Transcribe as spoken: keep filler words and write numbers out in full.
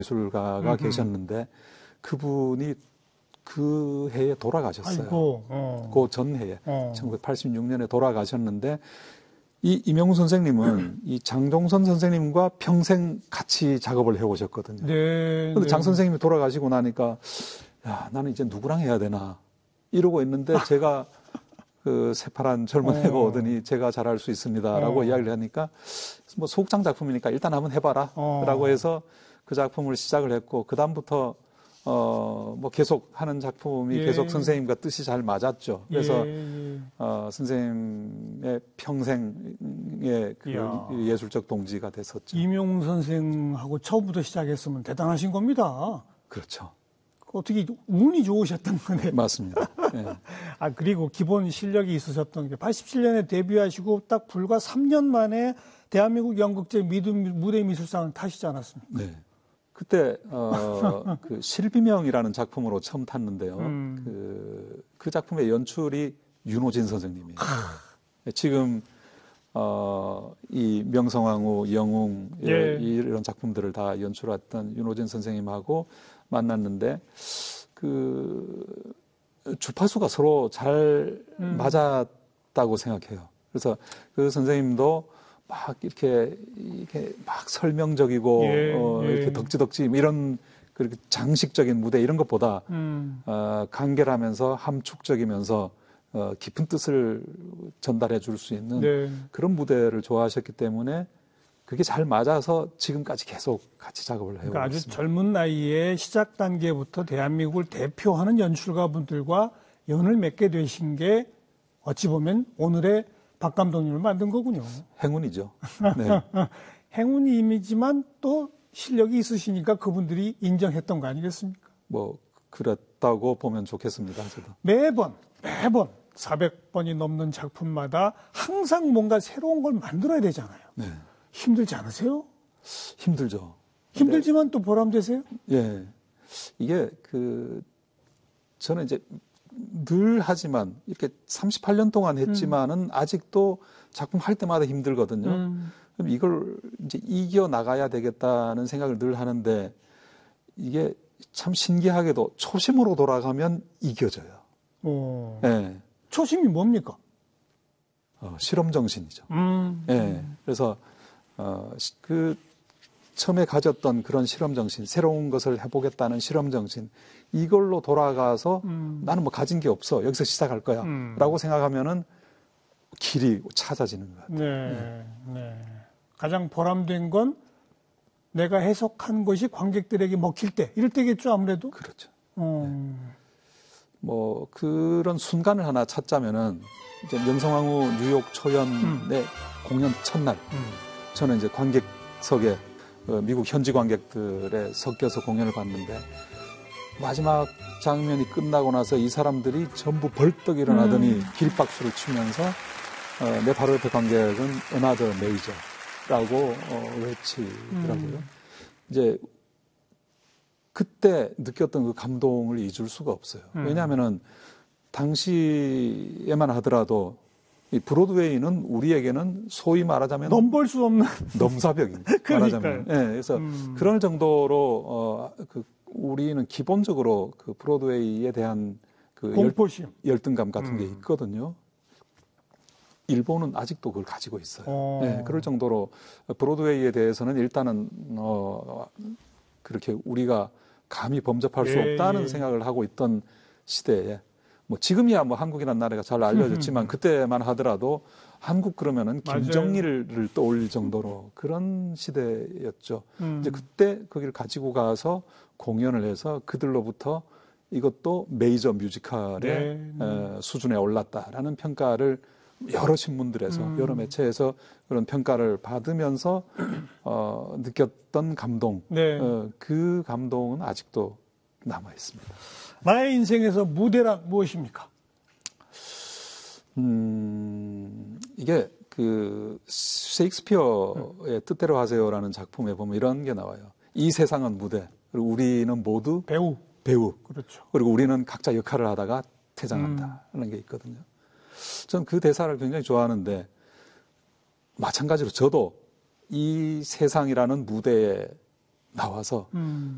예술가가 계셨는데 그분이 그 해에 돌아가셨어요. 어. 그 전해에 어. 천구백팔십육 년에 돌아가셨는데 이 임영웅 선생님은 이 장종선 선생님과 평생 같이 작업을 해오셨거든요. 네. 근데 장 선생님이 돌아가시고 나니까 야 나는 이제 누구랑 해야 되나 이러고 있는데 제가 그 새파란 젊은 애가 어. 오더니 제가 잘할 수 있습니다라고 어. 이야기를 하니까 뭐 소극장 작품이니까 일단 한번 해봐라 어. 라고 해서 그 작품을 시작을 했고 그 다음부터 어 뭐 계속 하는 작품이 예. 계속 선생님과 뜻이 잘 맞았죠. 그래서 예. 어 선생님의 평생의 그 이야. 예술적 동지가 됐었죠. 임영웅 선생하고 처음부터 시작했으면 대단하신 겁니다. 그렇죠. 어떻게 운이 좋으셨던 거네. 맞습니다. 예. 아, 그리고 기본 실력이 있으셨던 게 팔십칠 년에 데뷔하시고 딱 불과 삼 년 만에 대한민국 연극제 무대 미술상을 타시지 않았습니까? 네. 그때 어, 그 실비명이라는 작품으로 처음 탔는데요. 음. 그, 그 작품의 연출이 윤호진 선생님이에요. 지금 어, 이 명성황후, 영웅 예. 이런 작품들을 다 연출했던 윤호진 선생님하고 만났는데 그 주파수가 서로 잘 음. 맞았다고 생각해요. 그래서 그 선생님도 막 이렇게 이렇게 막 설명적이고 예, 어, 예. 이렇게 덕지덕지 이런 그렇게 장식적인 무대 이런 것보다 음. 어, 간결하면서 함축적이면서 어, 깊은 뜻을 전달해 줄 수 있는 네. 그런 무대를 좋아하셨기 때문에 그게 잘 맞아서 지금까지 계속 같이 작업을 해오고 그러니까 아주 있습니다. 젊은 나이에 시작 단계부터 대한민국을 대표하는 연출가분들과 연을 맺게 되신 게 어찌 보면 오늘의 박 감독님을 만든 거군요. 행운이죠. 네. 행운이지만 또 실력이 있으시니까 그분들이 인정했던 거 아니겠습니까? 뭐 그랬다고 보면 좋겠습니다. 저도. 매번 매번 사백 번이 넘는 작품마다 항상 뭔가 새로운 걸 만들어야 되잖아요. 네. 힘들지 않으세요? 힘들죠. 힘들지만 또 보람되세요? 예. 이게 그 저는 이제 늘 하지만 이렇게 삼십팔 년 동안 했지만은 음. 아직도 작품 할 때마다 힘들거든요. 음. 그럼 이걸 이제 이겨 나가야 되겠다는 생각을 늘 하는데 이게 참 신기하게도 초심으로 돌아가면 이겨져요. 오. 예. 초심이 뭡니까? 어, 실험 정신이죠. 음. 예. 그래서 어, 그 처음에 가졌던 그런 실험 정신, 새로운 것을 해보겠다는 실험 정신, 이걸로 돌아가서 음. 나는 뭐 가진 게 없어. 여기서 시작할 거야. 음. 라고 생각하면은 길이 찾아지는 것 같아요. 네, 네. 네. 가장 보람된 건 내가 해석한 것이 관객들에게 먹힐 때, 이럴 때겠죠, 아무래도? 그렇죠. 음. 네. 뭐 그런 순간을 하나 찾자면은 이제 명성황후 뉴욕 초연의 음. 공연 첫날 음. 저는 이제 관객석에 미국 현지 관객들에 섞여서 공연을 봤는데 마지막 장면이 끝나고 나서 이 사람들이 전부 벌떡 일어나더니 음. 길박수를 치면서 어, 내 바로 옆에 관객은 Another Major라고 어, 외치더라고요. 음. 이제 그때 느꼈던 그 감동을 잊을 수가 없어요. 음. 왜냐하면은 당시에만 하더라도 이 브로드웨이는 우리에게는 소위 말하자면 넘볼 수 없는 넘사벽입니다. 말하자면. 예, 그래서 음. 그럴 정도로 어, 그 우리는 기본적으로 그 브로드웨이에 대한 그 공포심, 열, 열등감 같은 음. 게 있거든요. 일본은 아직도 그걸 가지고 있어요. 어. 네, 그럴 정도로 브로드웨이에 대해서는 일단은 어, 그렇게 우리가 감히 범접할 수 예, 없다는 예. 생각을 하고 있던 시대에 뭐 지금이야 뭐 한국이라는 나라가 잘 알려졌지만 그때만 하더라도 한국 그러면은 맞아요. 김정일을 떠올릴 정도로 그런 시대였죠. 음. 이제 그때 거기를 가지고 가서 공연을 해서 그들로부터 이것도 메이저 뮤지컬의 네, 네. 에, 수준에 올랐다라는 평가를 여러 신문들에서 음. 여러 매체에서 그런 평가를 받으면서 어, 느꼈던 감동, 네. 어, 그 감동은 아직도 남아 있습니다. 나의 인생에서 무대란 무엇입니까? 음, 이게 그 셰익스피어의 음. 뜻대로 하세요라는 작품에 보면 이런 게 나와요. 이 세상은 무대, 그리고 우리는 모두 배우. 배우. 그렇죠. 그리고 우리는 각자 역할을 하다가 퇴장한다는 음. 게 있거든요. 전 그 대사를 굉장히 좋아하는데 마찬가지로 저도 이 세상이라는 무대에 나와서 음.